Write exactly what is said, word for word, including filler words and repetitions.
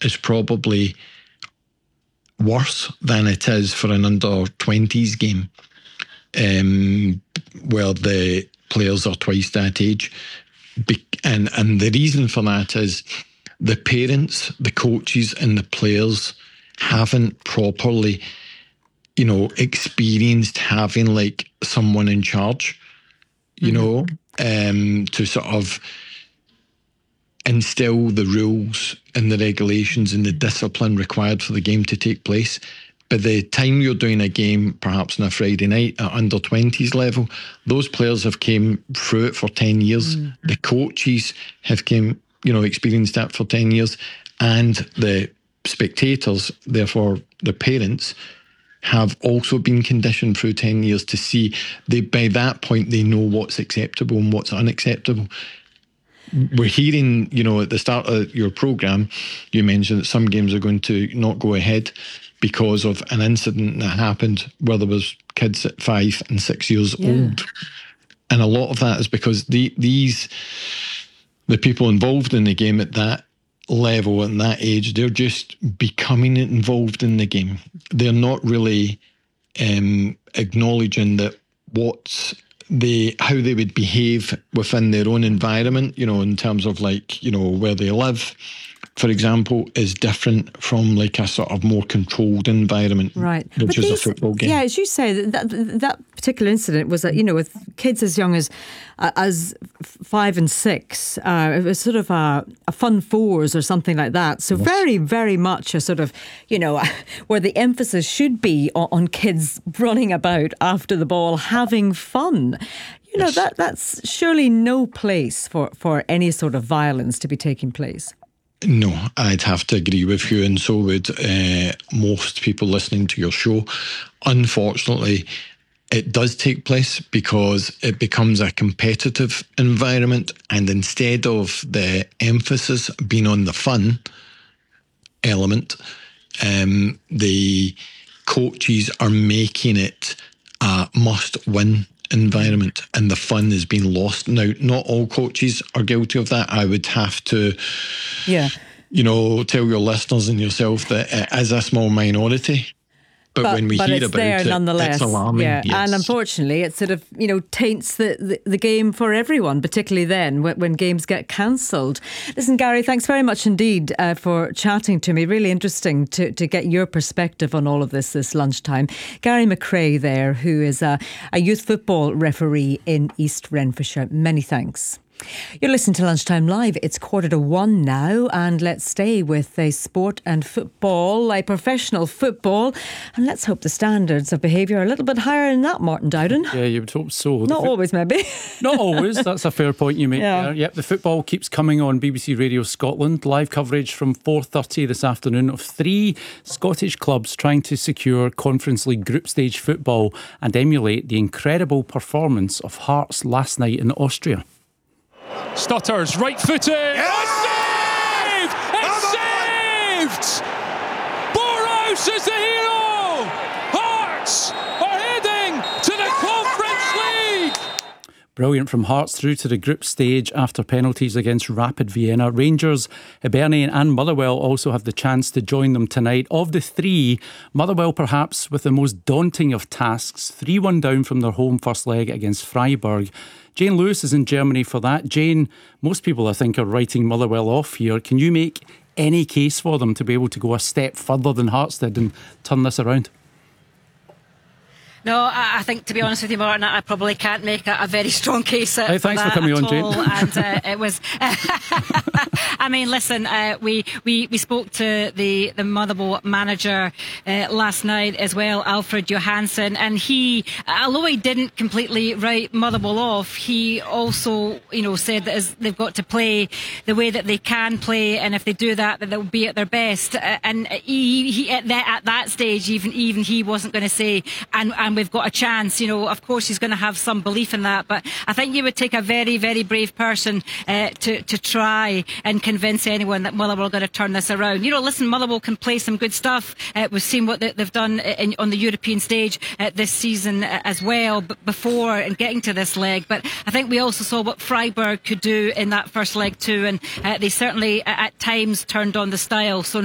is probably worse than it is for an under twenties game, um, where the players are twice that age. Be- and, and the reason for that is the parents, the coaches and the players haven't properly, you know, experienced having like someone in charge, you mm-hmm. know, um, to sort of instill the rules and the regulations and the discipline required for the game to take place. By the time you're doing a game, perhaps on a Friday night at under twenties level, those players have came through it for ten years. Mm-hmm. The coaches have came, you know, experienced that for ten years. And the spectators, therefore the parents, have also been conditioned through ten years to see, they by that point, they know what's acceptable and what's unacceptable. We're hearing, you know, at the start of your programme, you mentioned that some games are going to not go ahead because of an incident that happened where there was kids at five and six years yeah. old. And a lot of that is because the, these, the people involved in the game at that level and that age, they're just becoming involved in the game. They're not really um, acknowledging that what's they how they would behave within their own environment, you know, in terms of like, you know, where they live, for example, is different from like a sort of more controlled environment, right? Which but is these, a football game. Yeah, as you say, that that particular incident was that, you know, with kids as young as uh, as five and six, uh, it was sort of a, a fun fours or something like that. So yes. very, very much a sort of, you know, where the emphasis should be on, on kids running about after the ball, having fun. You know, yes. that that's surely no place for, for any sort of violence to be taking place. No, I'd have to agree with you, and so would uh, most people listening to your show. Unfortunately, it does take place because it becomes a competitive environment, and instead of the emphasis being on the fun element, um, the coaches are making it a must-win environment, and the fun is being lost. Now, not all coaches are guilty of that. I would have to, yeah, you know, tell your listeners and yourself that it is a small minority. But, but when we but hear it's about there it, nonetheless. It's alarming. Yeah, yes. And unfortunately, it sort of, you know, taints the, the, the game for everyone, particularly then when, when games get cancelled. Listen, Gary, thanks very much indeed uh, for chatting to me. Really interesting to, to get your perspective on all of this this lunchtime. Gary McRae there, who is a, a youth football referee in East Renfrewshire. Many thanks. You're listening to Lunchtime Live. It's quarter to one now, and let's stay with a sport and football, a professional football, and let's hope the standards of behaviour are a little bit higher than that, Martin Dowden. Yeah, you would hope so. Not fo- always, maybe. Not always. That's a fair point you make yeah. there. Yep, the football keeps coming on B B C Radio Scotland. Live coverage from four thirty this afternoon of three Scottish clubs trying to secure Conference League group stage football and emulate the incredible performance of Hearts last night in Austria. Stutters, right footed. Yeah! It's saved! It's saved! Boros is the hero! Hearts are heading to the Conference League! Brilliant from Hearts through to the group stage after penalties against Rapid Vienna. Rangers, Hibernian and Motherwell also have the chance to join them tonight. Of the three, Motherwell perhaps with the most daunting of tasks. three one down from their home first leg against Freiburg. Jane Lewis is in Germany for that. Jane, most people I think are writing Motherwell off here. Can you make any case for them to be able to go a step further than Hearts did and turn this around? No, I, I think, to be honest with you, Martin, I probably can't make a, a very strong case uh, hey, thanks for, for coming on, all. Jane. And uh, it was. I mean, listen, uh, we, we we spoke to the the Motherwell manager uh, last night as well, Alfred Johansson, and he, although he didn't completely write Motherwell off, he also, you know, said that as they've got to play the way that they can play, and if they do that, that they'll be at their best. Uh, and he, he at that at that stage, even even he wasn't going to say and and we've got a chance. You know, of course he's going to have some belief in that, but I think you would take a very, very brave person uh, to to try and convince anyone that Motherwell are going to turn this around. You know, listen, Motherwell can play some good stuff. Uh, we've seen what they, they've done in, on the European stage uh, this season uh, as well, but before and getting to this leg. But I think we also saw what Freiburg could do in that first leg too, and uh, they certainly uh, at times turned on the style. So